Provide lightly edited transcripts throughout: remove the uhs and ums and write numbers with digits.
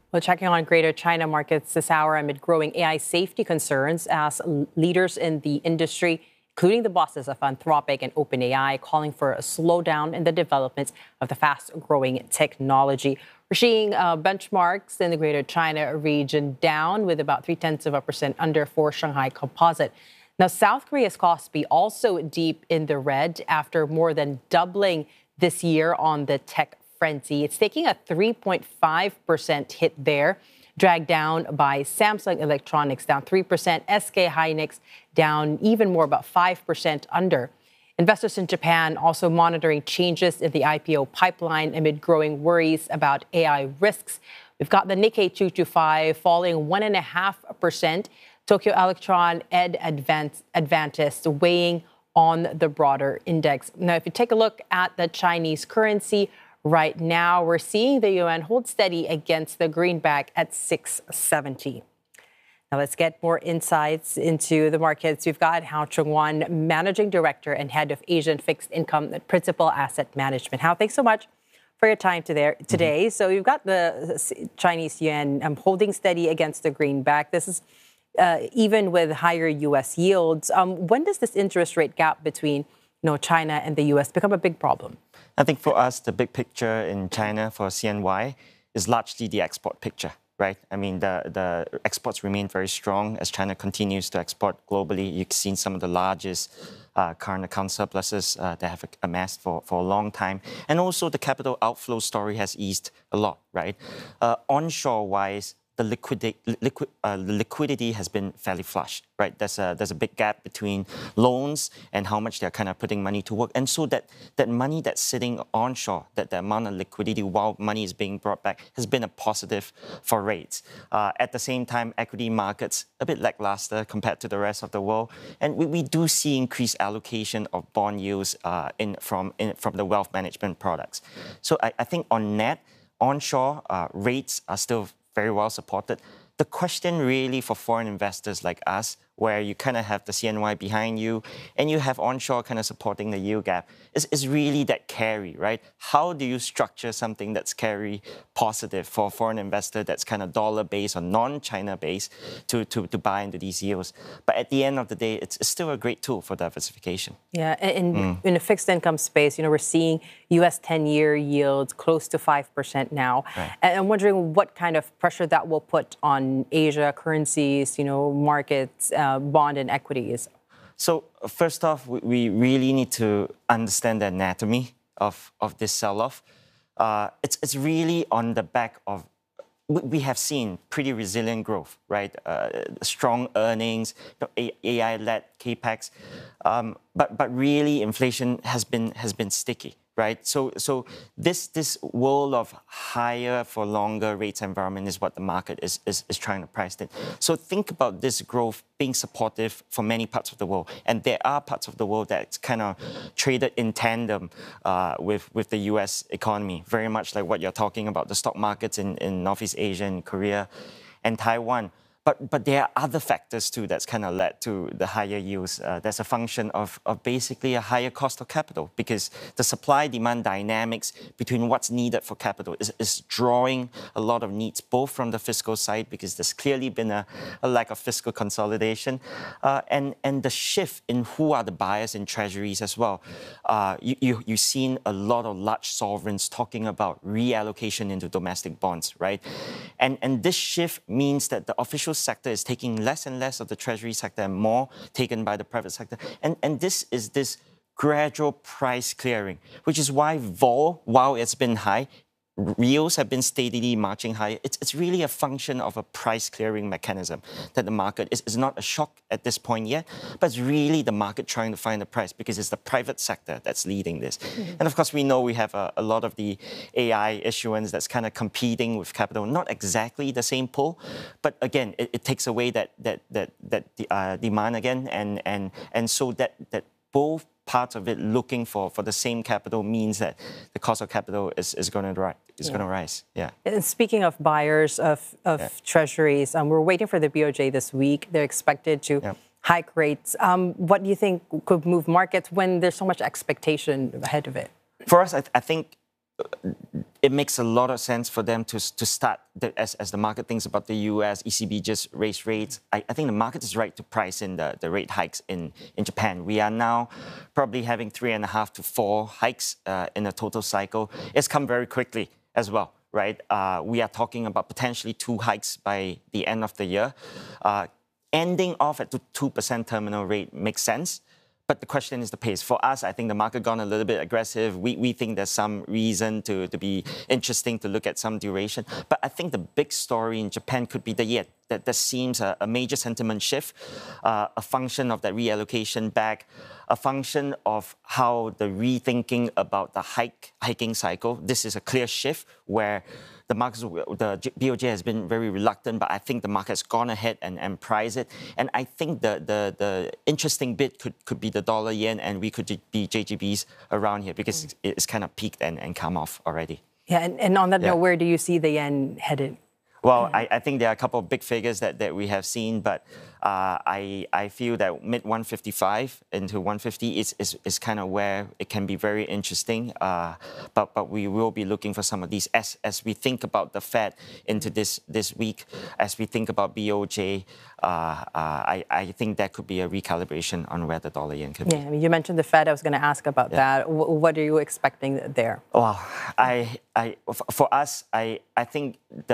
Well, checking on Greater China markets this hour amid growing AI safety concerns as leaders in the industry, including the bosses of Anthropic and OpenAI, calling for a slowdown in the development of the fast-growing technology. We're seeing benchmarks in the Greater China region down with about 0.3% under for Shanghai Composite. Now, South Korea's Kospi also deep in the red after more than doubling this year on the tech frenzy. It's taking a 3.5% hit there, dragged down by Samsung Electronics, down 3%, SK Hynix down even more, about 5% under. Investors in Japan also monitoring changes in the IPO pipeline amid growing worries about AI risks. We've got the Nikkei 225 falling 1.5%. Tokyo Electron Ed Advantest weighing on the broader index. Now, if you take a look at the Chinese currency, right now we're seeing the yuan hold steady against the greenback at 670. Now let's get more insights into the markets. We've got Hao Chung-Wan, Managing Director and Head of Asian Fixed Income at Principal Asset Management. Hao, thanks so much for your time today. So you've got the Chinese yuan holding steady against the greenback. This is even with higher U.S. yields. When does this interest rate gap between China and the U.S. become a big problem? I think for us, the big picture in China for CNY is largely the export picture, right? I mean, the exports remain very strong as China continues to export globally. You've seen some of the largest current account surpluses that have amassed for a long time. And also the capital outflow story has eased a lot, right? Onshore-wise, the liquidity has been fairly flush, right? There's a big gap between loans and how much they're kind of putting money to work. And so that money that's sitting onshore, that the amount of liquidity while money is being brought back has been a positive for rates. At the same time, equity markets a bit lackluster compared to the rest of the world. And we do see increased allocation of bond yields from the wealth management products. So I think on net, onshore rates are still very well supported. The question really for foreign investors like us, where you kind of have the CNY behind you and you have onshore kind of supporting the yield gap, is really that carry, right? How do you structure something that's carry positive for a foreign investor that's kind of dollar-based or non-China based to buy into these yields? But at the end of the day, it's still a great tool for diversification. Yeah, in the fixed income space, we're seeing U.S. 10-year yields close to 5% now. Right. And I'm wondering what kind of pressure that will put on Asia currencies, markets, bond and equities. So first off, we really need to understand the anatomy of this sell-off. It's really on the back of, we have seen pretty resilient growth, right? Strong earnings, AI-led CAPEX, but really inflation has been sticky, right? So this world of higher for longer rates environment is what the market is trying to price in. So think about this growth being supportive for many parts of the world. And there are parts of the world that's kind of traded in tandem with the US economy, very much like what you're talking about, the stock markets in Northeast Asia and Korea and Taiwan. But there are other factors too that's kind of led to the higher yields. That's a function of basically a higher cost of capital because the supply-demand dynamics between what's needed for capital is drawing a lot of needs, both from the fiscal side because there's clearly been a lack of fiscal consolidation and the shift in who are the buyers in treasuries as well. You've seen a lot of large sovereigns talking about reallocation into domestic bonds, right? And this shift means that the official sector is taking less and less of the treasury sector and more taken by the private sector. And this is this gradual price clearing, which is why vol, while it's been high, yields have been steadily marching higher. It's really a function of a price clearing mechanism that the market is not a shock at this point yet, but it's really the market trying to find the price because it's the private sector that's leading this. Mm-hmm. And of course, we know we have a lot of the AI issuance that's kind of competing with capital, not exactly the same pull, but again, it takes away that demand again, and so that both parts of it looking for the same capital means that the cost of capital is going to rise. Yeah. And speaking of buyers of treasuries, we're waiting for the BOJ this week. They're expected to hike rates. What do you think could move markets when there's so much expectation ahead of it? For us, I think it makes a lot of sense for them to start, as the market thinks about the US, ECB just raised rates. I think the market is right to price in the rate hikes in Japan. We are now probably having 3.5 to 4 hikes in a total cycle. It's come very quickly as well, right? We are talking about potentially 2 hikes by the end of the year. Ending off at the 2% terminal rate makes sense. But the question is the pace. For us, I think the market gone a little bit aggressive. We think there's some reason to be interesting to look at some duration. But I think the big story in Japan could be that there seems a major sentiment shift, a function of that reallocation back, a function of how the rethinking about the hiking cycle. This is a clear shift where the BOJ has been very reluctant, but I think the market has gone ahead and priced it. And I think the interesting bit could be the dollar yen, and we could be JGBs around here because it's kind of peaked and come off already. Yeah, and on that note, where do you see the yen headed? Well, I think there are a couple of big figures that we have seen, but I feel that mid 155 into 150 is kind of where it can be very interesting. But we will be looking for some of these as we think about the Fed into this week, as we think about BOJ. I think that could be a recalibration on where the dollar yen could be. Yeah, I mean, you mentioned the Fed. I was going to ask about that. What are you expecting there? Well, for us, I think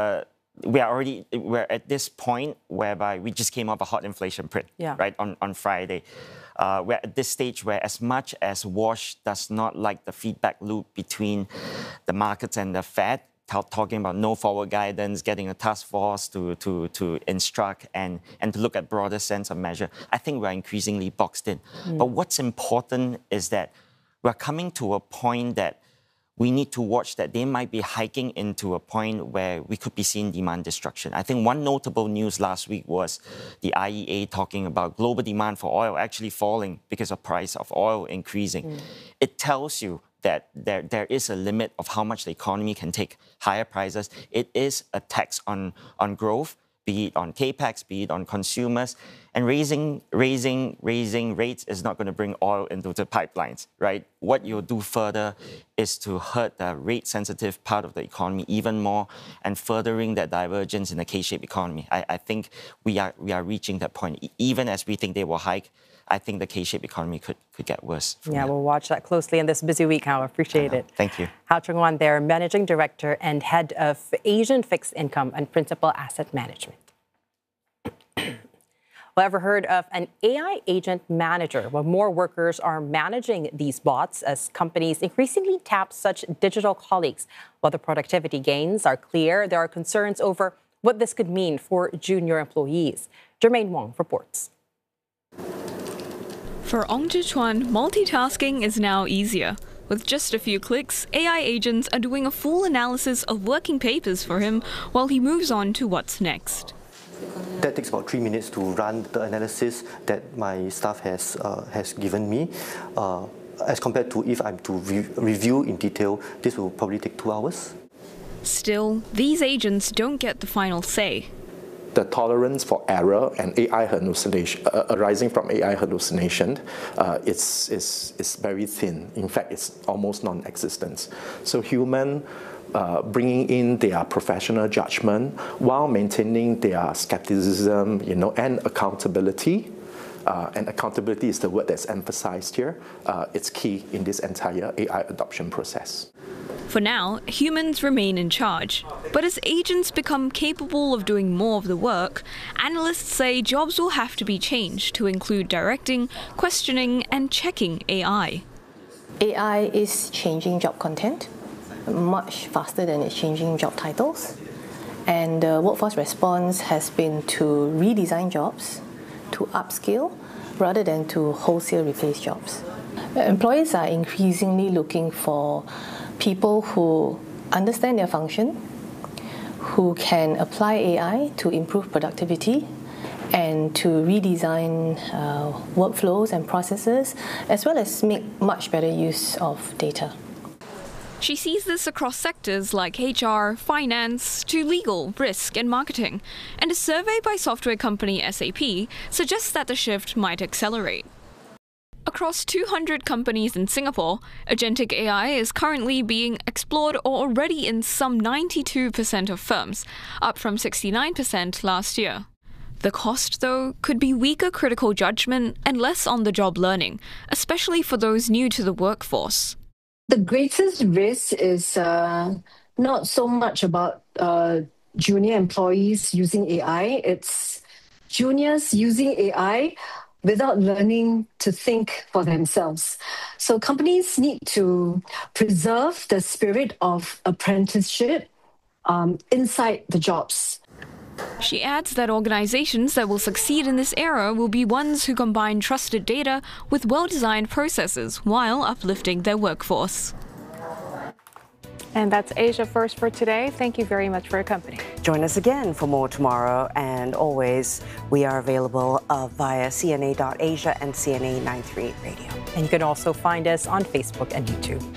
we're at this point whereby we just came off a hot inflation print, right, on Friday. We're at this stage where as much as Wash does not like the feedback loop between the markets and the Fed, talking about no forward guidance, getting a task force to instruct and to look at broader sense of measure, I think we're increasingly boxed in. But what's important is that we're coming to a point that we need to watch that they might be hiking into a point where we could be seeing demand destruction. I think one notable news last week was the IEA talking about global demand for oil actually falling because of price of oil increasing. It tells you that there is a limit of how much the economy can take higher prices. It is a tax on growth, be it on CAPEX, be it on consumers. And raising rates is not going to bring oil into the pipelines, right? What you'll do further is to hurt the rate-sensitive part of the economy even more and furthering that divergence in the K-shaped economy. I think we are reaching that point. Even as we think they will hike, I think the K-shaped economy could get worse. Yeah, we'll watch that closely in this busy week, Hao. Appreciate it. Thank you. Hao Chung-wan there, Managing Director and Head of Asian Fixed Income and Principal Asset Management. Well, ever heard of an AI agent manager? Well, more workers are managing these bots as companies increasingly tap such digital colleagues. While the productivity gains are clear, there are concerns over what this could mean for junior employees. Jermaine Wong reports. For Ong Zhichuan, multitasking is now easier. With just a few clicks, AI agents are doing a full analysis of working papers for him while he moves on to what's next. That takes about 3 minutes to run the analysis that my staff has given me. As compared to if I'm to review in detail, this will probably take 2 hours. Still, these agents don't get the final say. The tolerance for error and AI hallucination arising from AI hallucination is very thin. In fact, it's almost non-existent. So human bringing in their professional judgment while maintaining their skepticism, and accountability. And accountability is the word that's emphasized here. It's key in this entire AI adoption process. For now, humans remain in charge. But as agents become capable of doing more of the work, analysts say jobs will have to be changed to include directing, questioning, and checking AI. AI is changing job content much faster than it's changing job titles. And the workforce response has been to redesign jobs, to upskill, rather than to wholesale replace jobs. Employers are increasingly looking for people who understand their function, who can apply AI to improve productivity and to redesign workflows and processes, as well as make much better use of data. She sees this across sectors like HR, finance, to legal, risk, and marketing. And a survey by software company SAP suggests that the shift might accelerate. Across 200 companies in Singapore, agentic AI is currently being explored or already in some 92% of firms, up from 69% last year. The cost, though, could be weaker critical judgment and less on-the-job learning, especially for those new to the workforce. The greatest risk is not so much about junior employees using AI. It's juniors using AI without learning to think for themselves. So companies need to preserve the spirit of apprenticeship inside the jobs. She adds that organizations that will succeed in this era will be ones who combine trusted data with well-designed processes while uplifting their workforce. And that's Asia First for today. Thank you very much for your company. Join us again for more tomorrow. And always, we are available via CNA.Asia and CNA 938 Radio. And you can also find us on Facebook and YouTube.